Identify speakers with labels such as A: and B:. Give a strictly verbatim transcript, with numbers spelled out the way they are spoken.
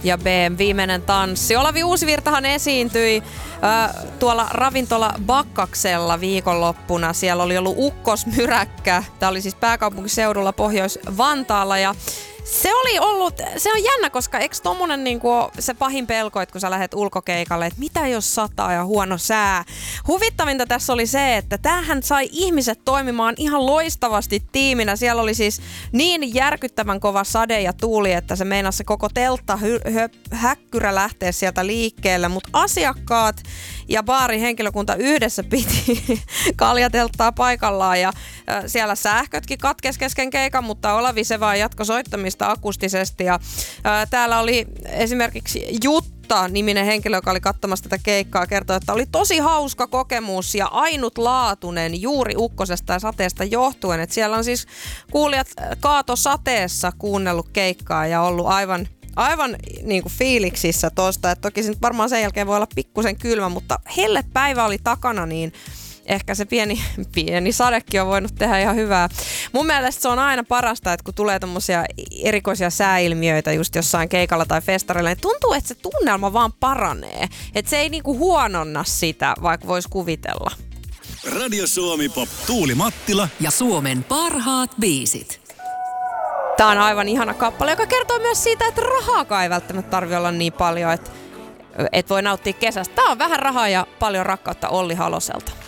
A: ja B Viimeinen tanssi. Olavi Uusivirtahan esiintyi äh, tuolla ravintola Bakkaksella viikonloppuna. Siellä oli ollut ukkosmyräkkä. Tämä oli siis pääkaupunkiseudulla Pohjois-Vantaalla ja se oli ollut, se on jännä, koska eikö tommonen niinku se pahin pelko, että kun sä lähdet ulkokeikalle, että mitä jos sataa ja huono sää. Huvittavinta tässä oli se, että tämähän sai ihmiset toimimaan ihan loistavasti tiiminä. Siellä oli siis niin järkyttävän kova sade ja tuuli, että se meinasi se koko teltta hy- hö- häkkyrä lähteä sieltä liikkeelle, mutta asiakkaat ja baarin henkilökunta yhdessä piti kaljatelttaa paikallaan ja äh, siellä sähkötkin katkesi kesken keikan, mutta Olavi se vaan jatkoi soittamista akustisesti ja äh, täällä oli esimerkiksi Jutta-niminen henkilö, joka oli katsomassa tätä keikkaa, kertoi, että oli tosi hauska kokemus ja ainutlaatuinen juuri ukkosesta ja sateesta johtuen, että siellä on siis kuulijat kaatosateessa kuunnellut keikkaa ja ollut aivan Aivan niin kuin fiiliksissä tosta, että toki se nyt varmaan sen jälkeen voi olla pikkusen kylmä, mutta hellepäivä oli takana, niin ehkä se pieni, pieni sadekin on voinut tehdä ihan hyvää. Mun mielestä se on aina parasta, että kun tulee tommosia erikoisia sääilmiöitä just jossain keikalla tai festarilla, niin tuntuu, että se tunnelma vaan paranee. Että se ei niinku huononna sitä, vaikka voisi kuvitella.
B: Radio Suomi Pop, Tuuli Mattila
C: ja Suomen parhaat biisit.
A: Tää on aivan ihana kappale, joka kertoo myös siitä, että rahaakaan ei välttämättä tarvitse olla niin paljon, että et voi nauttia kesästä. Tää on vähän rahaa ja paljon rakkautta Olli Haloselta.